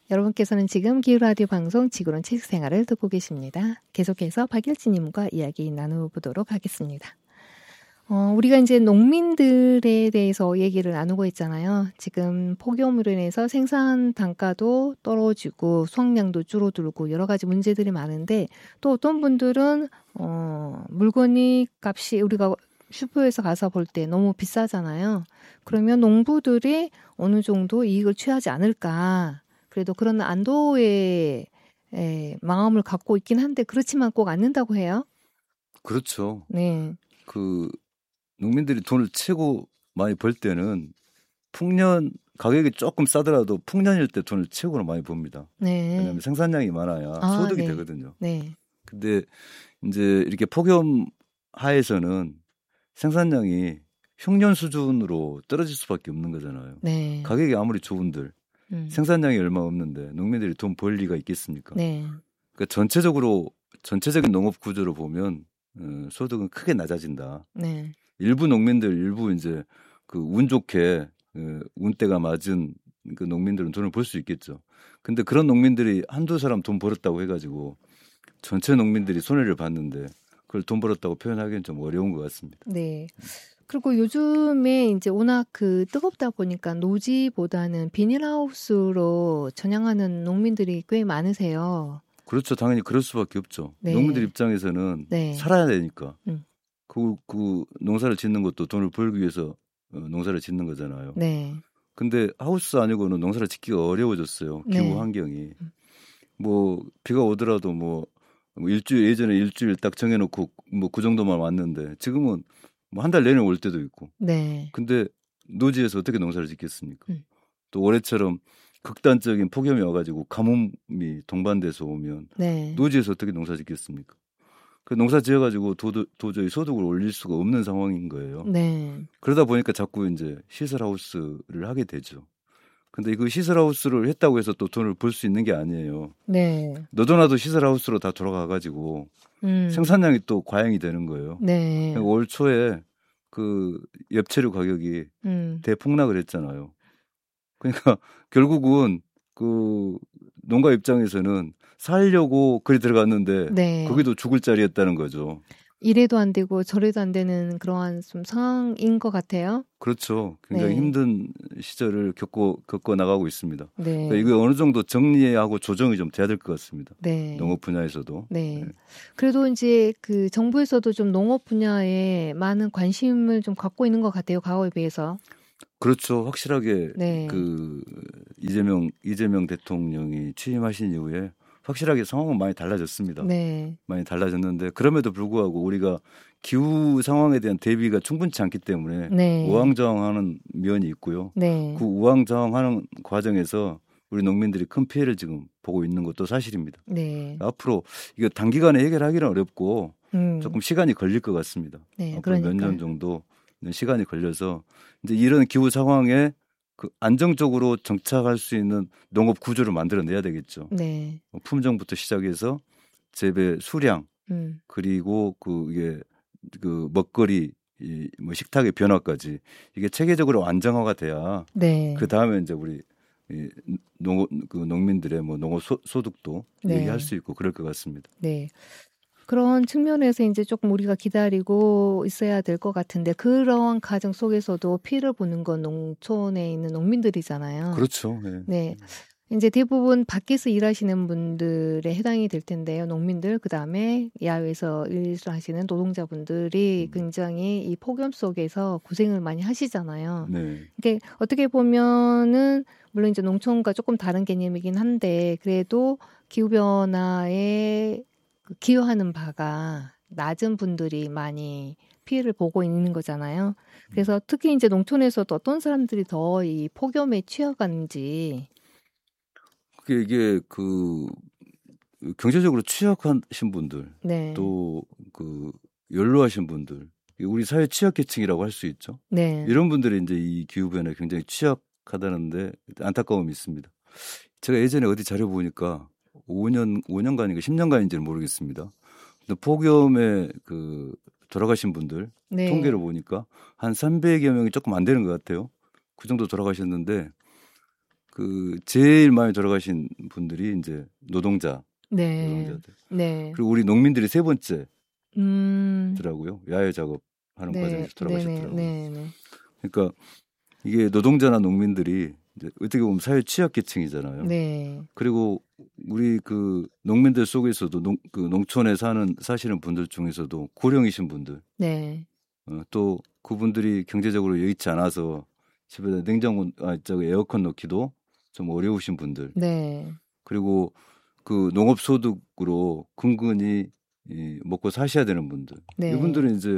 여러분께서는 지금 기후라디오 방송 지구론 책생활을 듣고 계십니다. 계속해서 박일진님과 이야기 나눠보도록 하겠습니다. 우리가 이제 농민들에 대해서 얘기를 나누고 있잖아요. 지금 폭염으로 인해서 생산 단가도 떨어지고 수확량도 줄어들고 여러 가지 문제들이 많은데 또 어떤 분들은 물건이 값이 우리가 슈퍼에서 가서 볼 때 너무 비싸잖아요. 그러면 농부들이 어느 정도 이익을 취하지 않을까. 그래도 그런 안도의 마음을 갖고 있긴 한데 그렇지만 꼭 않는다고 해요. 그렇죠. 네. 농민들이 돈을 최고 많이 벌 때는 풍년 가격이 조금 싸더라도 풍년일 때 돈을 최고로 많이 법니다. 네. 왜냐하면 생산량이 많아야 소득이 네. 되거든요. 네. 근데 이제 이렇게 폭염 하에서는 생산량이 흉년 수준으로 떨어질 수밖에 없는 거잖아요. 네. 가격이 아무리 좋은들 생산량이 얼마 없는데 농민들이 돈 벌 리가 있겠습니까? 네. 그러니까 전체적인 농업 구조로 보면 소득은 크게 낮아진다. 네. 일부 농민들, 일부 이제 운 좋게 운때가 맞은 그 농민들은 돈을 벌 수 있겠죠. 근데 그런 농민들이 한두 사람 돈 벌었다고 해가지고 전체 농민들이 손해를 봤는데 그걸 돈 벌었다고 표현하기는 좀 어려운 것 같습니다. 네. 그리고 요즘에 이제 워낙 뜨겁다 보니까 노지보다는 비닐하우스로 전향하는 농민들이 꽤 많으세요. 그렇죠. 당연히 그럴 수밖에 없죠. 네. 농민들 입장에서는 네. 살아야 되니까. 그 농사를 짓는 것도 돈을 벌기 위해서 농사를 짓는 거잖아요. 네. 근데 하우스 아니고는 농사를 짓기가 어려워졌어요. 기후 네. 환경이. 뭐 비가 오더라도 예전에 일주일 딱 정해놓고 그 정도만 왔는데 지금은 한 달 내내 올 때도 있고. 네. 근데 노지에서 어떻게 농사를 짓겠습니까? 또 올해처럼 극단적인 폭염이 와가지고 가뭄이 동반돼서 오면 네. 노지에서 어떻게 농사 짓겠습니까? 그 농사 지어가지고 도저히 소득을 올릴 수가 없는 상황인 거예요. 네. 그러다 보니까 자꾸 이제 시설하우스를 하게 되죠. 근데 그 시설하우스를 했다고 해서 또 돈을 벌 수 있는 게 아니에요. 네. 너도나도 시설하우스로 다 돌아가가지고 생산량이 또 과잉이 되는 거예요. 네. 그러니까 올 초에 그 엽채류 가격이 대폭락을 했잖아요. 그러니까 결국은 그 농가 입장에서는 살려고 그리 들어갔는데 네. 거기도 죽을 자리였다는 거죠. 이래도 안 되고 저래도 안 되는 그러한 좀 상황인 것 같아요. 그렇죠. 굉장히 네. 힘든 시절을 겪어 나가고 있습니다. 네. 그러니까 이거 어느 정도 정리하고 조정이 좀 돼야 될 것 같습니다. 네. 농업 분야에서도. 네. 네. 그래도 이제 정부에서도 좀 농업 분야에 많은 관심을 좀 갖고 있는 것 같아요. 과거에 비해서. 그렇죠. 확실하게 네. 이재명 대통령이 취임하신 이후에 확실하게 상황은 많이 달라졌습니다. 네. 많이 달라졌는데 그럼에도 불구하고 우리가 기후 상황에 대한 대비가 충분치 않기 때문에 네. 우왕좌왕하는 면이 있고요. 네. 그 우왕좌왕하는 과정에서 우리 농민들이 큰 피해를 지금 보고 있는 것도 사실입니다. 네. 앞으로 이거 단기간에 해결하기는 어렵고 조금 시간이 걸릴 것 같습니다. 네. 앞으로 몇 년 정도 시간이 걸려서 이제 이런 기후 상황에 안정적으로 정착할 수 있는 농업 구조를 만들어내야 되겠죠. 네. 품종부터 시작해서 재배 수량 그리고 이게 먹거리 식탁의 변화까지 이게 체계적으로 안정화가 돼야 네. 그 다음에 이제 우리 농민들의 농업 소득도 네. 얘기할 수 있고 그럴 것 같습니다. 네. 그런 측면에서 이제 조금 우리가 기다리고 있어야 될 것 같은데 그러한 과정 속에서도 피해를 보는 건 농촌에 있는 농민들이잖아요. 그렇죠. 네. 네. 이제 대부분 밖에서 일하시는 분들에 해당이 될 텐데요. 농민들, 그 다음에 야외에서 일을 하시는 노동자분들이 굉장히 이 폭염 속에서 고생을 많이 하시잖아요. 네. 이게 어떻게 보면은 물론 이제 농촌과 조금 다른 개념이긴 한데 그래도 기후변화에 기여하는 바가 낮은 분들이 많이 피해를 보고 있는 거잖아요. 그래서 특히 이제 농촌에서도 어떤 사람들이 더 이 폭염에 취약한지. 이게 경제적으로 취약하신 분들, 네. 또 연로하신 분들, 우리 사회 취약계층이라고 할 수 있죠. 네. 이런 분들이 이제 이 기후변화에 굉장히 취약하다는데 안타까움이 있습니다. 제가 예전에 어디 자료 보니까 5년간인가 10년간인지는 모르겠습니다. 근데 폭염에 돌아가신 분들 네. 통계를 보니까 한 300여 명이 조금 안 되는 것 같아요. 그 정도 돌아가셨는데 그 제일 많이 돌아가신 분들이 이제 노동자들. 네. 그리고 우리 농민들이 세 번째더라고요. 야외 작업하는 과정에서 돌아가셨더라고요. 네. 그러니까 이게 노동자나 농민들이 이제 어떻게 보면 사회 취약계층이잖아요. 네. 그리고 우리 그 농민들 속에서도 그 농촌에 사시는 분들 중에서도 고령이신 분들, 네. 또 그분들이 경제적으로 여의치 않아서 집에다 에어컨 넣기도 좀 어려우신 분들, 네. 그리고 그 농업소득으로 근근히 먹고 사셔야 되는 분들, 네. 이분들은 이제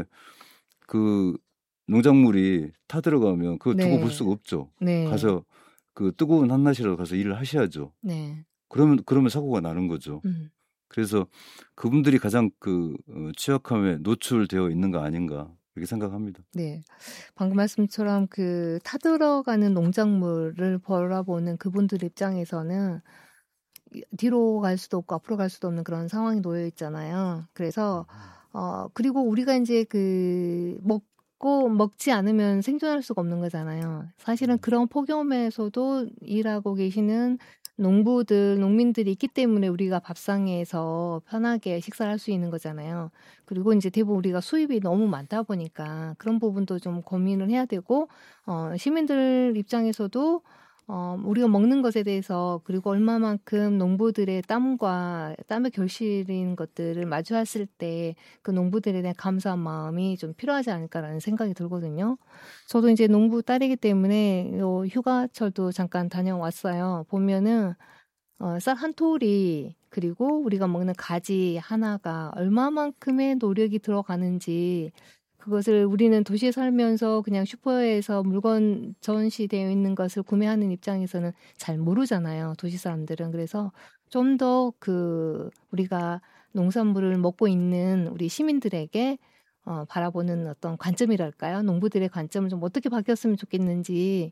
그 농작물이 타 들어가면 그거 두고 볼 수가 없죠. 네. 가서 그 뜨거운 한낮이라도 가서 일을 하셔야죠. 네. 그러면 사고가 나는 거죠. 그래서 그분들이 가장 그 취약함에 노출되어 있는 거 아닌가 이렇게 생각합니다. 네. 방금 말씀처럼 그 타들어가는 농작물을 바라보는 그분들 입장에서는 뒤로 갈 수도 없고 앞으로 갈 수도 없는 그런 상황이 놓여 있잖아요. 그래서 그리고 우리가 이제 그 먹지 않으면 생존할 수가 없는 거잖아요. 사실은 그런 폭염에서도 일하고 계시는 농민들이 있기 때문에 우리가 밥상에서 편하게 식사를 할 수 있는 거잖아요. 그리고 이제 대부분 우리가 수입이 너무 많다 보니까 그런 부분도 좀 고민을 해야 되고, 시민들 입장에서도 우리가 먹는 것에 대해서 그리고 얼마만큼 농부들의 땀의 결실인 것들을 마주했을 때 그 농부들에 대한 감사한 마음이 좀 필요하지 않을까라는 생각이 들거든요. 저도 이제 농부 딸이기 때문에 휴가철도 잠깐 다녀왔어요. 보면은 쌀 한 톨이 그리고 우리가 먹는 가지 하나가 얼마만큼의 노력이 들어가는지 그것을 우리는 도시에 살면서 그냥 슈퍼에서 물건 전시되어 있는 것을 구매하는 입장에서는 잘 모르잖아요. 도시 사람들은. 그래서 좀 더 우리가 농산물을 먹고 있는 우리 시민들에게 바라보는 어떤 관점이랄까요? 농부들의 관점을 좀 어떻게 바뀌었으면 좋겠는지.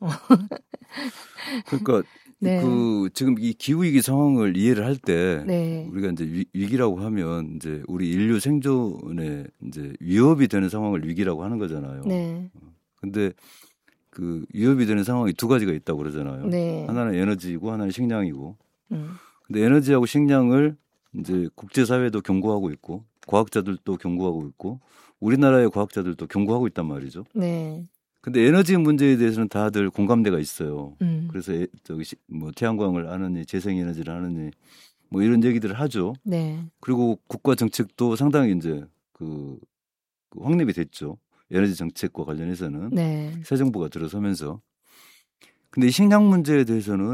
그러니까 네. 지금 이 기후위기 상황을 이해를 할 때 네. 우리가 이제 위기라고 하면 이제 우리 인류 생존에 이제 위협이 되는 상황을 위기라고 하는 거잖아요. 네. 근데 그 위협이 되는 상황이 두 가지가 있다고 그러잖아요. 네. 하나는 에너지이고 하나는 식량이고. 근데 에너지하고 식량을 이제 국제사회도 경고하고 있고 과학자들도 경고하고 있고 우리나라의 과학자들도 경고하고 있단 말이죠. 네. 근데 에너지 문제에 대해서는 다들 공감대가 있어요. 그래서 뭐 태양광을 하느니 재생에너지를 하느니 뭐 이런 얘기들을 하죠. 네. 그리고 국가 정책도 상당히 이제 그 확립이 됐죠. 에너지 정책과 관련해서는 네. 새 정부가 들어서면서. 근데 이 식량 문제에 대해서는